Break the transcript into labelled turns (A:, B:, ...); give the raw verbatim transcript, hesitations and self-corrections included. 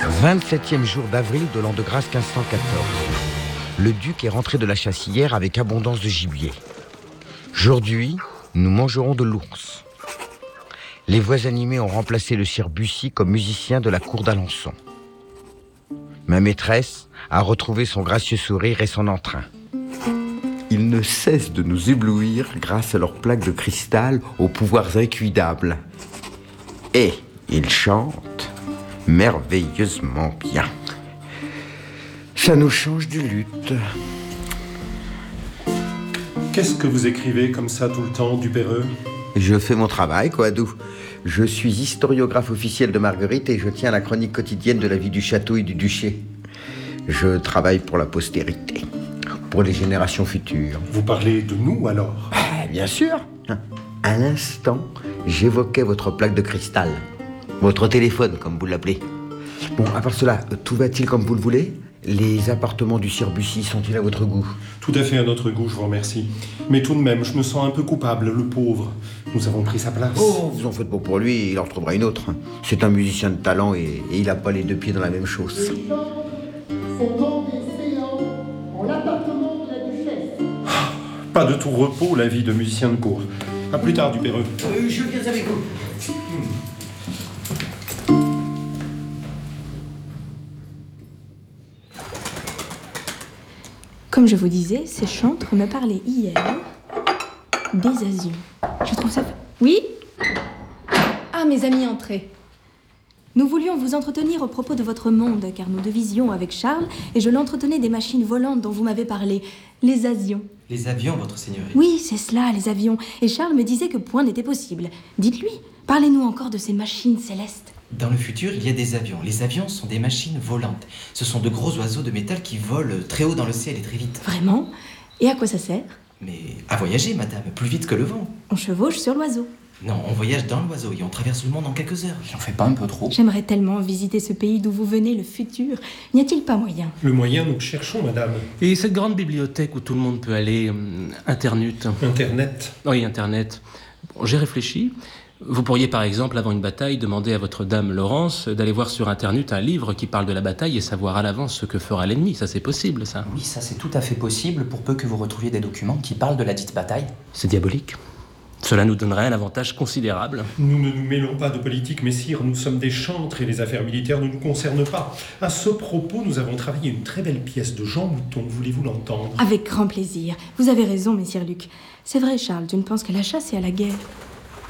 A: vingt-septième jour d'avril de l'an de grâce quinze cent quatorze. Le duc est rentré de la chasse hier avec abondance de gibier. Aujourd'hui, nous mangerons de l'ours. Les voix animées ont remplacé le sire Bussy comme musicien de la cour d'Alençon. Ma maîtresse a retrouvé son gracieux sourire et son entrain. Ils ne cessent de nous éblouir grâce à leurs plaques de cristal aux pouvoirs incuidables. Et ils chantent merveilleusement bien. Ça nous change du luth.
B: Qu'est-ce que vous écrivez comme ça tout le temps, Duperreux ?
A: Je fais mon travail, Coadou. Je suis historiographe officiel de Marguerite et je tiens à la chronique quotidienne de la vie du château et du duché. Je travaille pour la postérité, pour les générations futures.
B: Vous parlez de nous, alors ?
A: Ah, bien sûr. À l'instant, j'évoquais votre plaque de cristal. Votre téléphone, comme vous l'appelez. Bon, à part cela, tout va-t-il comme vous le voulez ? Les appartements du sire Bussy sont-ils à votre goût ?
B: Tout à fait à notre goût, je vous remercie. Mais tout de même, je me sens un peu coupable, le pauvre. Nous avons pris sa place.
A: Oh, vous en faites pas pour lui, il en retrouvera une autre. C'est un musicien de talent et, et il n'a pas les deux pieds dans la même chose.
B: Pas de tout repos, la vie de musicien de cour. À plus tard, Duperreux.
A: Euh, je viens avec vous.
C: Comme je vous disais, ces chantres me parlaient hier des Asiens. Je trouve ça... Oui ? Ah, mes amis, entrez. Nous voulions vous entretenir au propos de votre monde, car nous devisions avec Charles, et je l'entretenais des machines volantes dont vous m'avez parlé, les avions.
D: Les avions, votre seigneurie ?
C: Oui, c'est cela, les avions. Et Charles me disait que point n'était possible. Dites-lui, parlez-nous encore de ces machines célestes.
D: Dans le futur, il y a des avions. Les avions sont des machines volantes. Ce sont de gros oiseaux de métal qui volent très haut dans le ciel et très vite.
C: Vraiment ? Et à quoi ça sert ?
D: Mais à voyager, madame, plus vite que le vent.
C: On chevauche sur l'oiseau.
D: Non, on voyage dans l'oiseau et on traverse le monde en quelques heures.
E: J'en fais pas un peu trop ?
C: J'aimerais tellement visiter ce pays d'où vous venez, le futur. N'y a-t-il pas moyen ?
B: Le moyen, nous le cherchons, madame.
F: Et cette grande bibliothèque où tout le monde peut aller, euh, Internet.
B: Internet.
F: Oui, Internet. Bon, j'ai réfléchi. Vous pourriez par exemple, avant une bataille, demander à votre dame Laurence d'aller voir sur Internet un livre qui parle de la bataille et savoir à l'avance ce que fera l'ennemi. Ça, c'est possible, ça.
E: Oui, ça c'est tout à fait possible pour peu que vous retrouviez des documents qui parlent de la dite bataille.
F: C'est diabolique. Cela nous donnerait un avantage considérable.
B: Nous ne nous mêlons pas de politique, messire. Nous sommes des chantres et les affaires militaires ne nous concernent pas. À ce propos, nous avons travaillé une très belle pièce de Jean Mouton. Voulez-vous l'entendre ?
C: Avec grand plaisir. Vous avez raison, messire Luc. C'est vrai, Charles, tu ne penses qu'à la chasse et à la guerre.